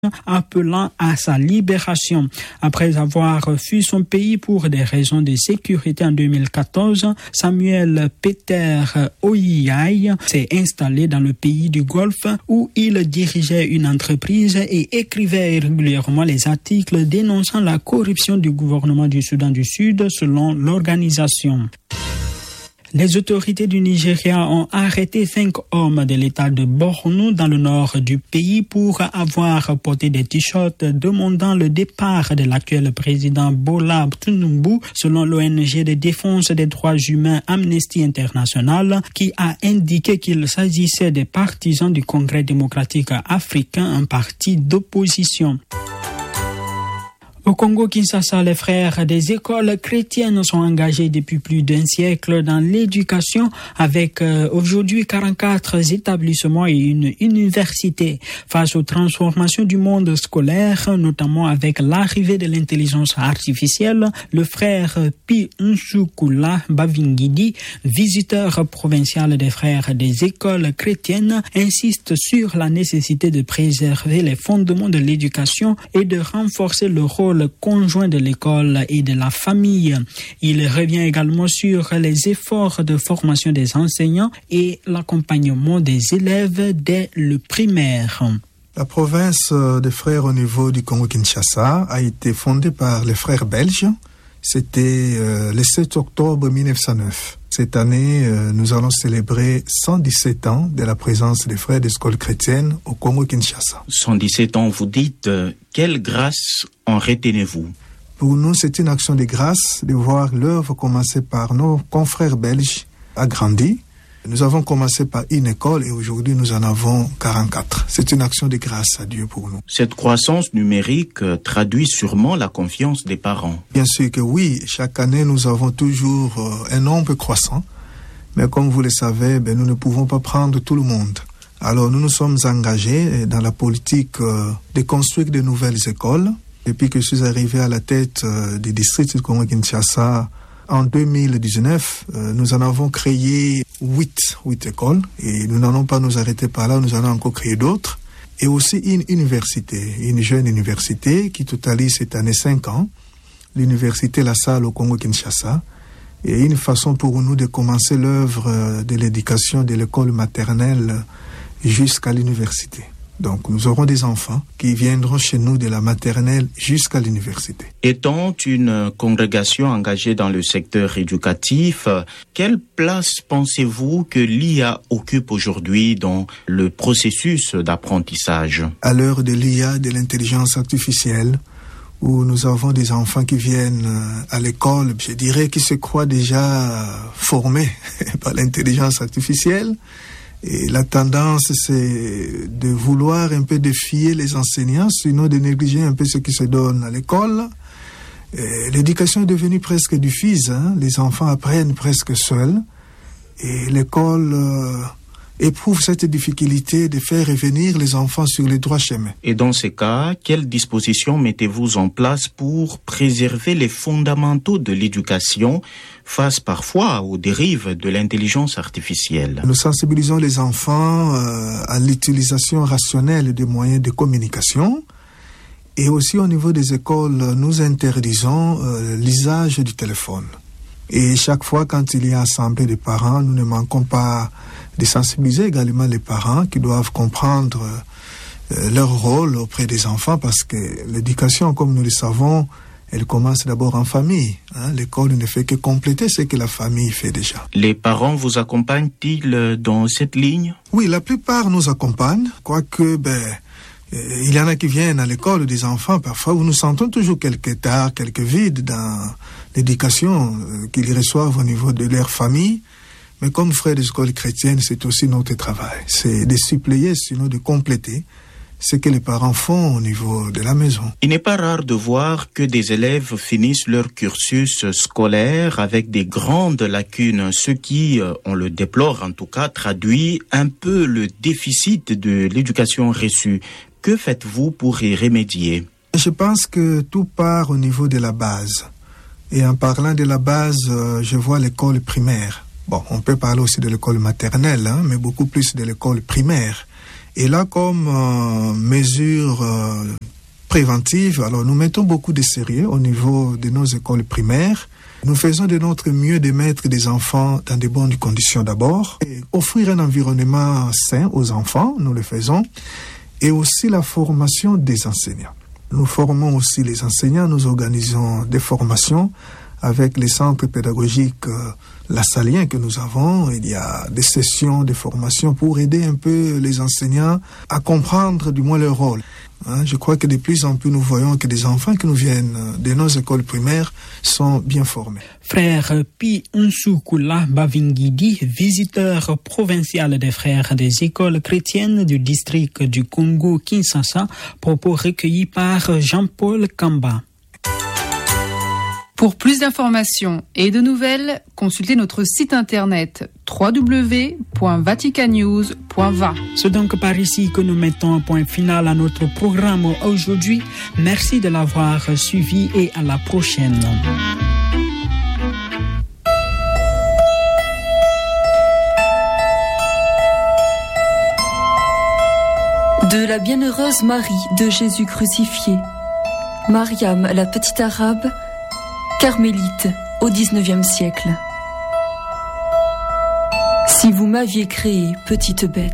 appelant à sa libération. Après avoir fui son pays pour des raisons de sécurité en 2014, Samuel Peter Oyai s'est installé dans le pays du Golfe où il dirigeait une entreprise et écrivait régulièrement les articles dénonçant la corruption du gouvernement du Soudan du Sud selon l'organisation. Les autorités du Nigeria ont arrêté 5 hommes de l'état de Borno dans le nord du pays pour avoir porté des t-shirts demandant le départ de l'actuel président Bola Tinubu, selon l'ONG de défense des droits humains Amnesty International, qui a indiqué qu'il s'agissait des partisans du Congrès démocratique africain, un parti d'opposition. Au Congo-Kinshasa, les frères des écoles chrétiennes sont engagés depuis plus d'un siècle dans l'éducation avec aujourd'hui 44 établissements et une université. Face aux transformations du monde scolaire, notamment avec l'arrivée de l'intelligence artificielle, le frère Pi Nsukula Bavingidi, visiteur provincial des frères des écoles chrétiennes, insiste sur la nécessité de préserver les fondements de l'éducation et de renforcer le rôle conjoint de l'école et de la famille. Il revient également sur les efforts de formation des enseignants et l'accompagnement des élèves dès le primaire. La province des frères au niveau du Congo-Kinshasa a été fondée par les frères belges. C'était le 7 octobre 1909. Cette année, nous allons célébrer 117 ans de la présence des frères d'école chrétienne au Congo-Kinshasa. 117 ans, vous dites, quelle grâce en retenez-vous? Pour nous, c'est une action de grâce de voir l'œuvre commencer par nos confrères belges agrandir. Nous avons commencé par une école et aujourd'hui nous en avons 44. C'est une action de grâce à Dieu pour nous. Cette croissance numérique traduit sûrement la confiance des parents. Bien sûr que oui, chaque année nous avons toujours un nombre croissant. Mais comme vous le savez, nous ne pouvons pas prendre tout le monde. Alors nous nous sommes engagés dans la politique de construire de nouvelles écoles. Depuis que je suis arrivé à la tête du district du Congo-Kinshasa, en 2019, nous en avons créé 8 écoles et nous n'allons pas nous arrêter par là, nous allons encore créer d'autres. Et aussi une université, une jeune université qui totalise cette année 5 ans, l'université La Salle au Congo-Kinshasa. Et une façon pour nous de commencer l'œuvre de l'éducation de l'école maternelle jusqu'à l'université. Donc nous aurons des enfants qui viendront chez nous de la maternelle jusqu'à l'université. Étant une congrégation engagée dans le secteur éducatif, quelle place pensez-vous que l'IA occupe aujourd'hui dans le processus d'apprentissage? À l'heure de l'IA, de l'intelligence artificielle, où nous avons des enfants qui viennent à l'école, je dirais qu'ils se croient déjà formés par l'intelligence artificielle. Et la tendance, c'est de vouloir un peu défier les enseignants, sinon de négliger un peu ce qui se donne à l'école. Et l'éducation est devenue presque diffuse, Les enfants apprennent presque seuls. Et l'école éprouve cette difficulté de faire revenir les enfants sur les droits chemins. Et dans ces cas, quelles dispositions mettez-vous en place pour préserver les fondamentaux de l'éducation face parfois aux dérives de l'intelligence artificielle? Nous sensibilisons les enfants à l'utilisation rationnelle des moyens de communication. Et aussi au niveau des écoles, nous interdisons l'usage du téléphone. Et chaque fois quand il y a assemblée de parents, nous ne manquons pas de sensibiliser également les parents qui doivent comprendre leur rôle auprès des enfants parce que l'éducation, comme nous le savons, elle commence d'abord en famille. L'école ne fait que compléter ce que la famille fait déjà. Les parents vous accompagnent-ils dans cette ligne? Oui, la plupart nous accompagnent, quoique il y en a qui viennent à l'école des enfants parfois où nous sentons toujours quelques tares, quelques vides dans l'éducation qu'ils reçoivent au niveau de leur famille. Mais comme frères des écoles chrétiennes, c'est aussi notre travail. C'est de suppléer, sinon de compléter ce que les parents font au niveau de la maison. Il n'est pas rare de voir que des élèves finissent leur cursus scolaire avec des grandes lacunes, ce qui, on le déplore en tout cas, traduit un peu le déficit de l'éducation reçue. Que faites-vous pour y remédier? Je pense que tout part au niveau de la base. Et en parlant de la base, je vois l'école primaire. Bon, on peut parler aussi de l'école maternelle, mais beaucoup plus de l'école primaire. Et là, comme mesure préventive, alors nous mettons beaucoup de sérieux au niveau de nos écoles primaires. Nous faisons de notre mieux de mettre des enfants dans de bonnes conditions d'abord, et offrir un environnement sain aux enfants, nous le faisons, et aussi la formation des enseignants. Nous formons aussi les enseignants, nous organisons des formations avec les centres pédagogiques lassaliens que nous avons. Il y a des sessions de formation pour aider un peu les enseignants à comprendre du moins leur rôle. Je crois que de plus en plus nous voyons que des enfants qui nous viennent de nos écoles primaires sont bien formés. Frère Pi Nsukula Bavingidi, visiteur provincial des frères des écoles chrétiennes du district du Congo-Kinshasa, propos recueillis par Jean-Paul Kamba. Pour plus d'informations et de nouvelles, consultez notre site internet www.vaticannews.va. C'est donc par ici que nous mettons un point final à notre programme aujourd'hui. Merci de l'avoir suivi et à la prochaine. De la bienheureuse Marie de Jésus crucifié, Mariam la petite arabe, carmélite au XIXe siècle. Si vous m'aviez créée, petite bête,